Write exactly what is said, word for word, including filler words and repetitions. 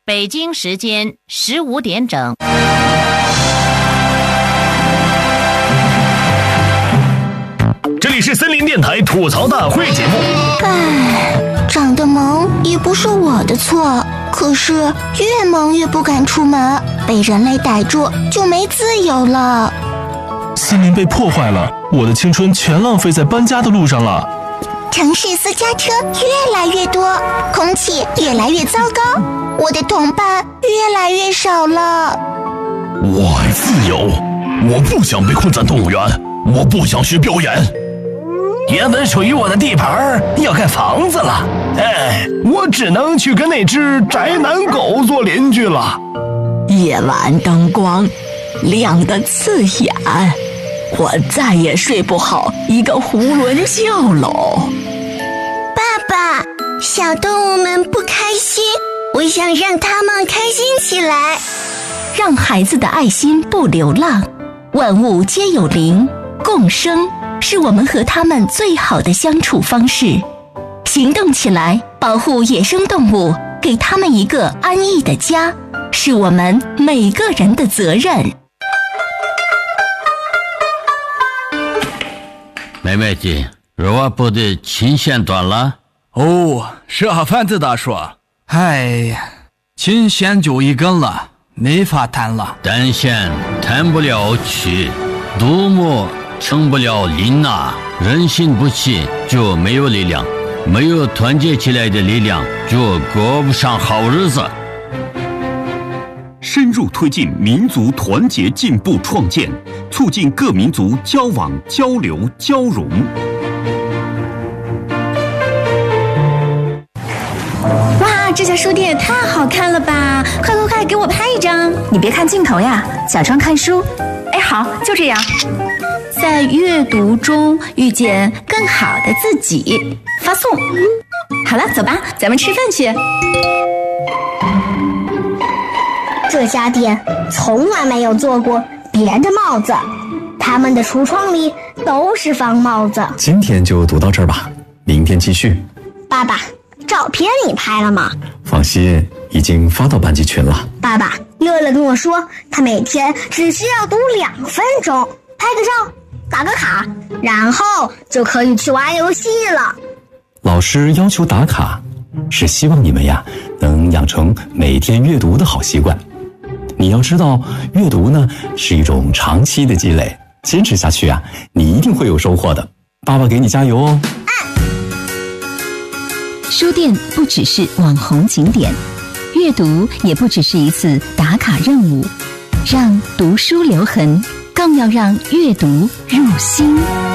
北京时间十五点整。 这里是森林电台吐槽大会节目。 唉，长得萌也不是我的错，可是越萌越不敢出门，被人类逮住就没自由了。 森林被破坏了，我的青春全浪费在搬家的路上了。 城市私家车越来越多，空气越来越糟糕，我的同伴越来越少了。 我爱自由，我不想被困在动物园，我不想学表演。原本属于我的地盘要盖房子了，哎，我只能去跟那只宅男狗做邻居了。 夜晚灯光亮得刺眼，我再也睡不好一个囫囵觉喽。 爸爸，小动物们不开心，我想让他们开心起来。 让孩子的爱心不流浪，万物皆有灵，共生是我们和他们最好的相处方式。行动起来，保护野生动物，给他们一个安逸的家，是我们每个人的责任。 妹妹子，肉啊剥的琴弦断了。 哦，是啊，贩子大叔，哎呀，琴弦就一根了，没法弹了。 单弦弹不了曲，独木成不了林呐。人心不齐就没有力量，没有团结起来的力量就过不上好日子。 深入推进民族团结进步创建，促进各民族交往交流交融。 哇，这家书店也太好看了吧！快快快，给我拍一张！ 你别看镜头呀，假装看书。 哎，好，就这样。在阅读中遇见更好的自己，发送。好了，走吧，咱们吃饭去。 这家店从来没有做过别的帽子，他们的橱窗里都是方帽子。 今天就读到这儿吧，明天继续。 爸爸，照片你拍了吗？ 放心，已经发到班级群了。 爸爸，乐乐跟我说，他每天只需要读两分钟，拍个照，打个卡，然后就可以去玩游戏了。 老师要求打卡，是希望你们呀能养成每天阅读的好习惯。你要知道，阅读呢是一种长期的积累，坚持下去啊，你一定会有收获的。爸爸给你加油哦！ 书店不只是网红景点，阅读也不只是一次打卡任务，让读书留痕，更要让阅读入心。